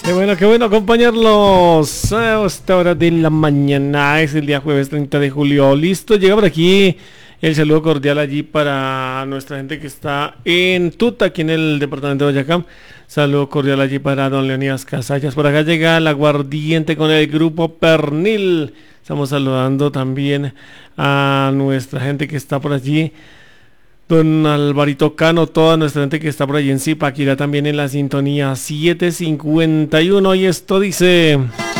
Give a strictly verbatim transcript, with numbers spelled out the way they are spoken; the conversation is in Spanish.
Qué bueno, qué bueno acompañarlos a esta hora de la mañana. Es el día jueves treinta de julio. Listo, llega por aquí el saludo cordial allí para nuestra gente que está en Tuta, aquí en el departamento de Boyacá. Saludo cordial allí para don Leonidas Casallas. Por acá llega el aguardiente con el grupo Pernil. Estamos saludando también a nuestra gente que está por allí. Don Alvarito Cano, toda nuestra gente que está por allí en Zipaquirá también en la sintonía siete cincuenta y uno. Y esto dice...